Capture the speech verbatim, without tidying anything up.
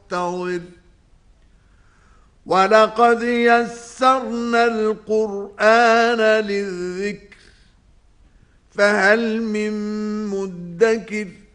واعتضر ولقد يسرنا القرآن للذكر فهل من مدكر